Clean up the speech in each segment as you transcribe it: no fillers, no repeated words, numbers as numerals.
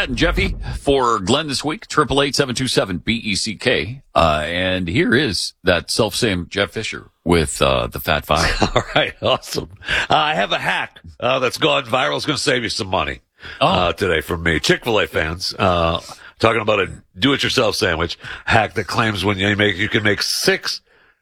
Pat and Jeffy for Glenn this week, 888-727-BECK. And here is that self-same Jeff Fisher with the Fat Five. All right, awesome. I have a hack that's gone viral. It's going to save you some money today from me. Chick-fil-A fans, talking about a do-it-yourself sandwich hack that claims when you can make six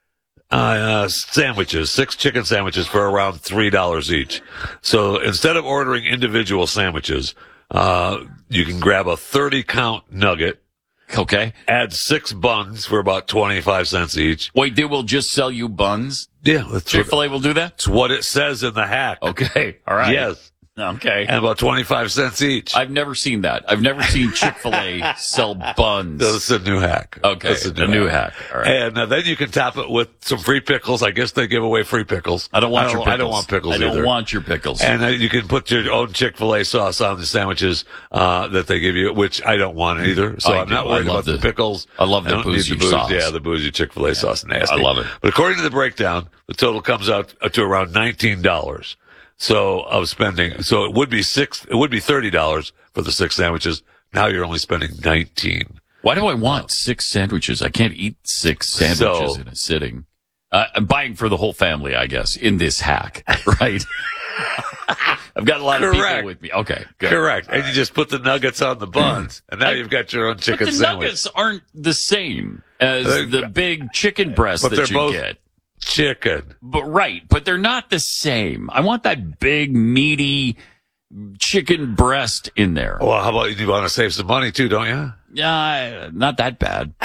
chicken sandwiches for around $3 each. So instead of ordering individual sandwiches, you can grab a 30-count nugget. Okay. Add 6 buns for about 25 cents each. Wait, they will just sell you buns? Yeah. Chick-fil-A will do that? That's what it says in the hack. Okay. All right. Yes. Okay. And about 25 cents each. I've never seen that. I've never seen Chick-fil-A sell buns. That's a new hack. Okay. That's a new hack. All right. And then you can top it with some free pickles. I guess they give away free pickles. I don't want your pickles. I don't want pickles either. I don't want your pickles. And you can put your own Chick-fil-A sauce on the sandwiches that they give you, which I don't want either. So I'm not worried about the pickles. I love the boozy sauce. Yeah, the boozy Chick-fil-A sauce. Nasty. I love it. But according to the breakdown, the total comes out to around $19. So it would be $30 for the 6 sandwiches. Now you're only spending $19. Why do I want 6 sandwiches? I can't eat 6 sandwiches in a sitting. I'm buying for the whole family, I guess, in this hack, right? I've got a lot of people with me. Okay, good. Correct. And you just put the nuggets on the buns, and now you've got your own chicken sandwich. But the nuggets aren't the same as the big chicken breast that you get. Chicken. But they're not the same. I want that big, meaty chicken breast in there. Well, how about you want to save some money too, don't you? Yeah, not that bad.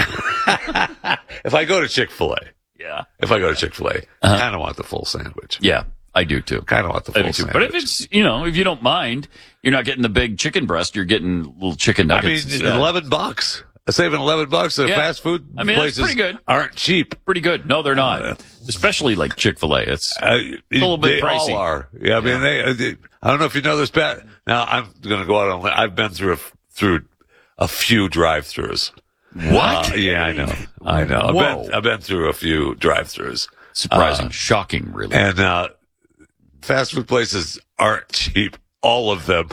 If I go to Chick-fil-A, I kind of want the full sandwich. Yeah, I do too. Kind of want the full sandwich. But if it's, if you don't mind, you're not getting the big chicken breast, you're getting little chicken nuggets. I mean, $11. Saving $11 at fast food places pretty good. Aren't cheap. Pretty good. No, they're not. Especially like Chick-fil-A. It's a little bit pricey. They all are. Yeah, I mean, I don't know if you know this, Pat. Now, I'm going to go out on. I've been through a few drive-thrus. What? Yeah, I know. I've been through a few drive-thrus. Surprising, shocking, really. And fast food places aren't cheap. All of them.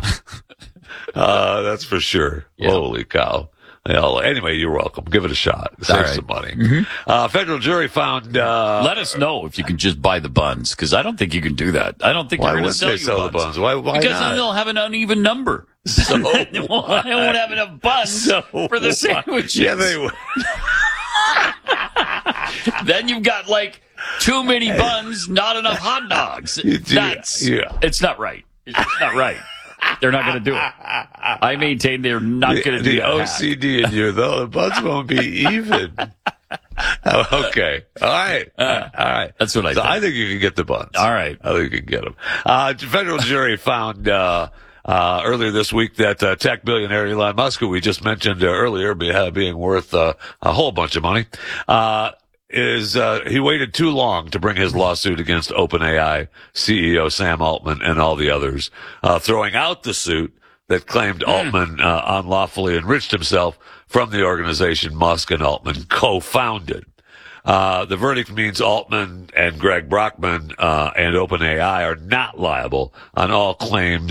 That's for sure. Yeah. Holy cow. Anyway, you're welcome. Give it a shot. Save some money. Mm-hmm. Federal jury found... Let us know if you can just buy the buns, because I don't think you can do that. I don't think you're going to sell the buns. Why because not? Then they'll have an uneven number. So I won't have enough buns for the sandwiches. Yeah, they will. Then you've got, too many buns, not enough hot dogs. It's not right. It's not right. They're not going to do it. I maintain they're not going to do the OCD in you, though. The buns won't be even. Okay. All right. That's what I think. I think you can get the buns. All right. I think you can get them. Federal jury found earlier this week that tech billionaire Elon Musk, who we just mentioned earlier, being worth a whole bunch of money, he waited too long to bring his lawsuit against OpenAI CEO Sam Altman and all the others, throwing out the suit that claimed Altman unlawfully enriched himself from the organization Musk and Altman co-founded. The verdict means Altman and Greg Brockman and OpenAI are not liable on all claims